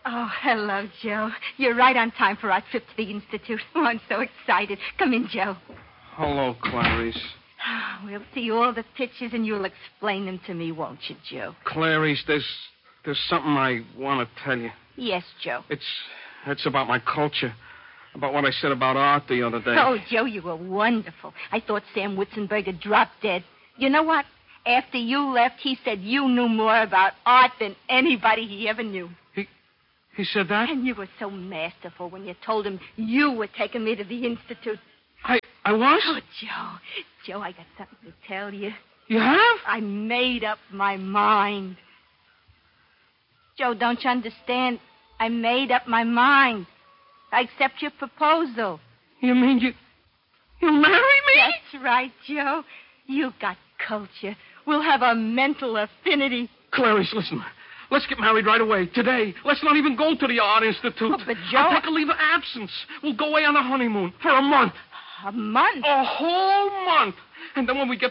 Oh, hello, Joe. You're right on time for our trip to the Institute. Oh, I'm so excited. Come in, Joe. Hello, Clarice. We'll see all the pictures and you'll explain them to me, won't you, Joe? Clarice, there's something I want to tell you. Yes, Joe. It's about my culture. About what I said about art the other day. Oh, Joe, you were wonderful. I thought Sam Witzenberger dropped dead. You know what? After you left, he said you knew more about art than anybody he ever knew. He said that? And you were so masterful when you told him you were taking me to the Institute. I was? Oh, Joe, I got something to tell you. You have? I made up my mind. Joe, don't you understand? I made up my mind. I accept your proposal. You mean you'll marry me? That's right, Joe. You got culture. We'll have a mental affinity. Clarice, listen. Let's get married right away, today. Let's not even go to the Art Institute. Oh, but Joe... I'll take a leave of absence. We'll go away on a honeymoon for a month. A month? A whole month. And then when we get